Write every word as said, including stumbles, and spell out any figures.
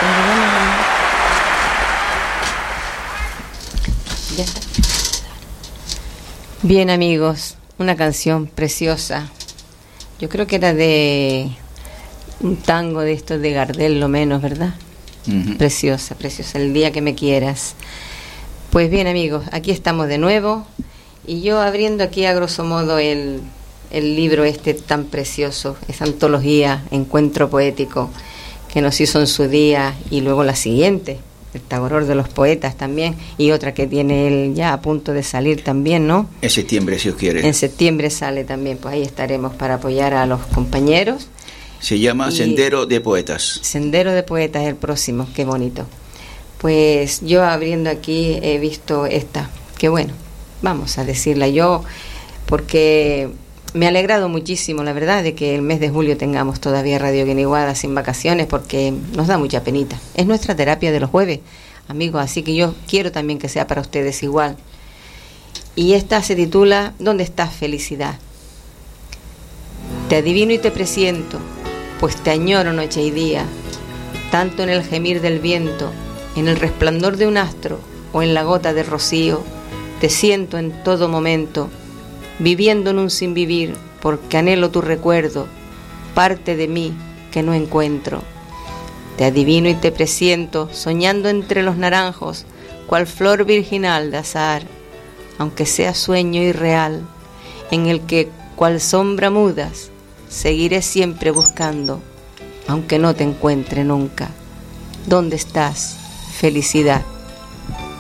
Ya está. Bien, amigos, una canción preciosa. Yo creo que era de un tango de estos de Gardel, lo menos, ¿verdad? Uh-huh. Preciosa, preciosa, El día que me quieras. Pues bien, amigos, aquí estamos de nuevo y yo abriendo aquí a grosso modo el, el libro este tan precioso, esa antología, Encuentro Poético, que nos hizo en su día, y luego la siguiente, El Tagoror de los Poetas también, y otra que tiene él ya a punto de salir también, ¿no? En septiembre, si os quiere. En septiembre sale también, pues ahí estaremos para apoyar a los compañeros. Se llama Sendero de Poetas. Sendero de Poetas, el próximo, qué bonito. Pues yo abriendo aquí he visto esta, que bueno, vamos a decirla yo, porque me ha alegrado muchísimo, la verdad, de que el mes de julio tengamos todavía Radio Guiniguada sin vacaciones, porque nos da mucha penita. Es nuestra terapia de los jueves, amigos, así que yo quiero también que sea para ustedes igual. Y esta se titula ¿Dónde estás, felicidad? Te adivino y te presiento, pues te añoro noche y día, tanto en el gemir del viento, en el resplandor de un astro o en la gota de rocío, te siento en todo momento, viviendo en un sin vivir, porque anhelo tu recuerdo, parte de mí que no encuentro. Te adivino y te presiento, soñando entre los naranjos, cual flor virginal de azahar, aunque sea sueño irreal, en el que, cual sombra mudas, seguiré siempre buscando, aunque no te encuentre nunca. ¿Dónde estás, felicidad?